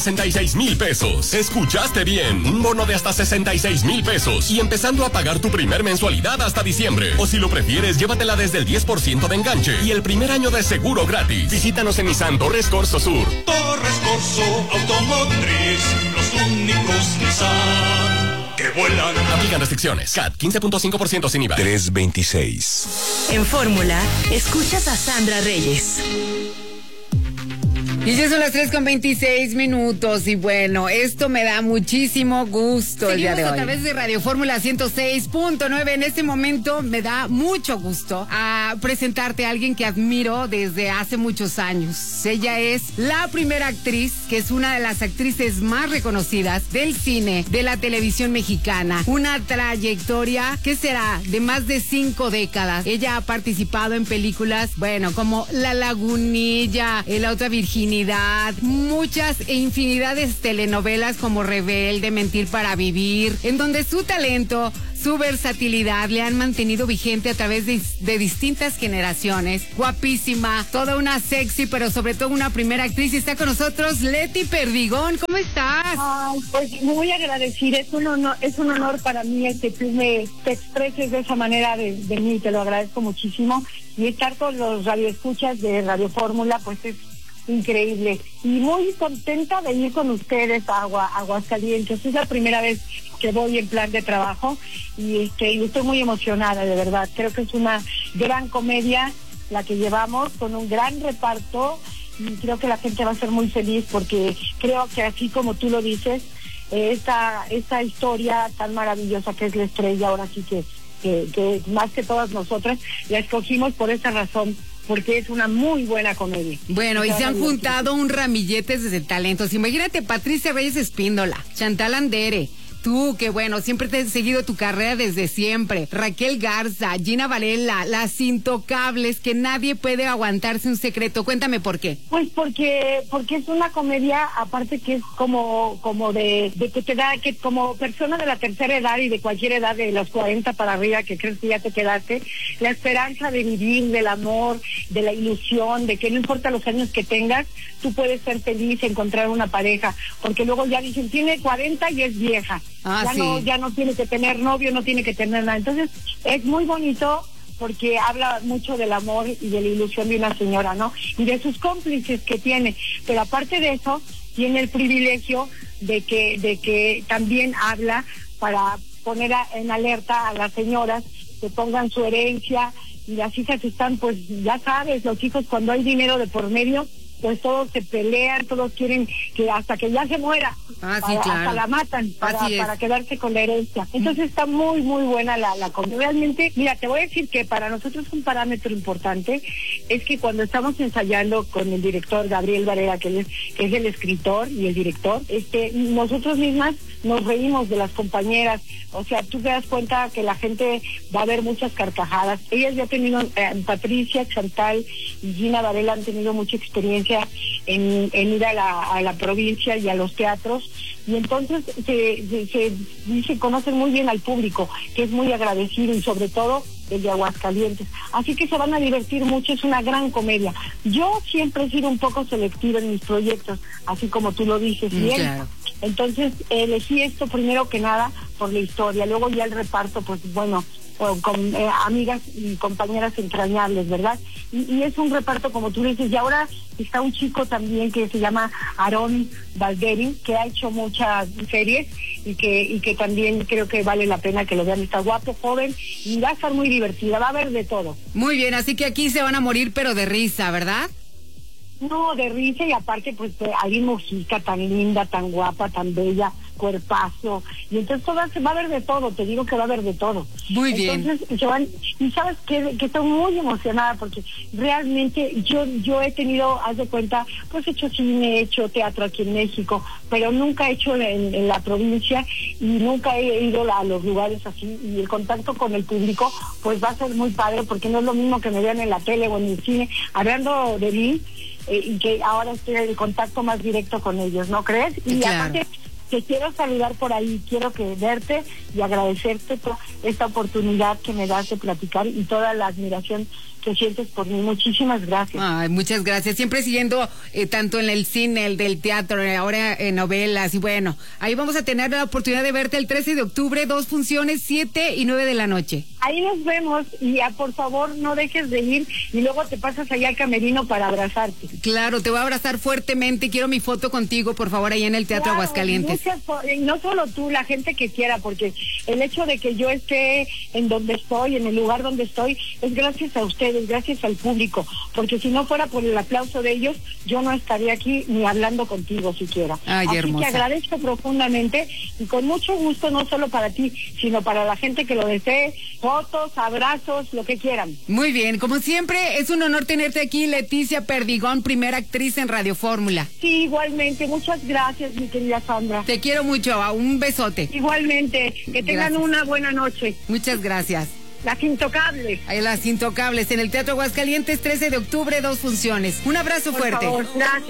66,000 pesos. ¿Escuchaste bien? Un bono de hasta 66,000 pesos. Y empezando a pagar tu primer mensualidad hasta diciembre. O si lo prefieres, llévatela desde el 10% de enganche. Y el primer año de seguro gratis. Visítanos en Nissan Torres Corso Sur. Torres Corso Automotriz. Los únicos Nissan que vuelan. Aplican restricciones. CAT 15.5% sin IVA. 326. En Fórmula, escuchas a Sandra Reyes. Y ya son las 3:26 y bueno, esto me da muchísimo gusto. Seguimos el día de hoy a través de Radio Fórmula 106.9. En este momento me da mucho gusto a presentarte a alguien que admiro desde hace muchos años. Ella es la primera actriz, que es una de las actrices más reconocidas del cine, de la televisión mexicana. Una trayectoria que será de más de 5 décadas. Ella ha participado en películas, bueno, como La Lagunilla, La Otra Virginia, muchas e infinidades telenovelas como Rebelde, Mentir para Vivir, en donde su talento, su versatilidad le han mantenido vigente a través de distintas generaciones. Guapísima, toda una sexy, pero sobre todo una primera actriz. Y está con nosotros Leti Perdigón. ¿Cómo estás? Ay, pues muy agradecida. Es un honor para mí que tú te expreses de esa manera de mí. Te lo agradezco muchísimo. Y estar con los radioescuchas de Radio Fórmula, pues es increíble y muy contenta de ir con ustedes a Aguascalientes. Es la primera vez que voy en plan de trabajo y estoy muy emocionada, de verdad. Creo que es una gran comedia la que llevamos, con un gran reparto, y creo que la gente va a ser muy feliz, porque creo que, así como tú lo dices, esta historia tan maravillosa que es La Estrella, ahora sí que más que todas nosotras la escogimos por esa razón, porque es una muy buena comedia. Bueno, y se han juntado un ramillete de talentos. Imagínate, Patricia Reyes Espíndola, Chantal Andere, tú, que bueno, siempre te he seguido tu carrera desde siempre. Raquel Garza, Gina Varela, las intocables, que nadie puede aguantarse un secreto. Cuéntame por qué. Pues porque es una comedia, aparte que es como de que te da, que como persona de la tercera edad y de cualquier edad, de los 40 para arriba, que crees que ya te quedaste, la esperanza de vivir, del amor, de la ilusión, de que no importa los años que tengas, tú puedes ser feliz, encontrar una pareja, porque luego ya dicen, tiene 40 y es vieja. Ya no tiene que tener novio, no tiene que tener nada. Entonces es muy bonito, porque habla mucho del amor y de la ilusión de una señora, ¿no? Y de sus cómplices que tiene. Pero aparte de eso, tiene el privilegio de que también habla para poner en alerta a las señoras que pongan su herencia, y las hijas están, pues ya sabes, los hijos, cuando hay dinero de por medio, pues todos se pelean, todos quieren que hasta que ya se muera, hasta la matan para quedarse con la herencia. Entonces está muy, muy buena la comedia. Realmente, mira, te voy a decir que para nosotros un parámetro importante es que cuando estamos ensayando con el director Gabriel Varela, que es el escritor y el director, nosotros mismas nos reímos de las compañeras. O sea, tú te das cuenta que la gente va a ver muchas carcajadas. Ellas ya han tenido, Patricia, Chantal y Gina Varela han tenido mucha experiencia en ir a la provincia y a los teatros, y entonces se conocen muy bien al público, que es muy agradecido, y sobre todo el de Aguascalientes. Así que se van a divertir mucho, es una gran comedia. Yo siempre he sido un poco selectiva en mis proyectos, así como tú lo dices bien. Claro. Entonces elegí esto primero que nada por la historia, luego ya el reparto, pues bueno, con amigas y compañeras entrañables, ¿verdad? Y es un reparto, como tú dices, y ahora está un chico también que se llama Aarón Valderin, que ha hecho muchas series y que también creo que vale la pena que lo vean. Está guapo, joven, y va a estar muy divertida, va a haber de todo. Muy bien, así que aquí se van a morir, pero de risa, ¿verdad? No, de risa, y aparte, pues, Aline Mujica, tan linda, tan guapa, tan bella, cuerpazo, y entonces va a haber de todo, te digo que va a haber de todo. Muy bien. Entonces, y sabes que estoy muy emocionada, porque realmente yo he tenido, haz de cuenta, pues he hecho cine, he hecho teatro aquí en México, pero nunca he hecho en la provincia, y nunca he ido a los lugares así, y el contacto con el público, pues va a ser muy padre, porque no es lo mismo que me vean en la tele o en el cine, hablando de mí, y que ahora estoy en el contacto más directo con ellos, ¿no crees? Y claro. Aparte, te quiero saludar por ahí, quiero que verte y agradecerte esta oportunidad que me das de platicar y toda la admiración que sientes por mí. Muchísimas gracias. Ay, muchas gracias. Siempre siguiendo tanto en el cine, el del teatro, ahora en novelas, y bueno, ahí vamos a tener la oportunidad de verte el 13 de octubre, 2 funciones, 7 y 9 de la noche. Ahí nos vemos y por favor no dejes de ir y luego te pasas allá al camerino para abrazarte. Claro, te voy a abrazar fuertemente. Quiero mi foto contigo, por favor, ahí en el Teatro Aguascalientes. No solo tú, la gente que quiera, porque el hecho de que yo esté en donde estoy, en el lugar donde estoy, es gracias a ustedes, gracias al público, porque si no fuera por el aplauso de ellos, yo no estaría aquí ni hablando contigo siquiera. Ay, así hermosa. que agradezco profundamente y con mucho gusto, no solo para ti, sino para la gente que lo desee, fotos, abrazos, lo que quieran. Muy bien, como siempre, es un honor tenerte aquí, Leticia Perdigón, primera actriz en Radio Fórmula. Sí, igualmente, muchas gracias, mi querida Sandra. Te quiero mucho, un besote. Igualmente, que tengan una buena noche. Muchas gracias. Las Intocables. Ahí Las Intocables, en el Teatro Aguascalientes, 13 de octubre, 2 funciones. Un abrazo fuerte. Por favor, gracias.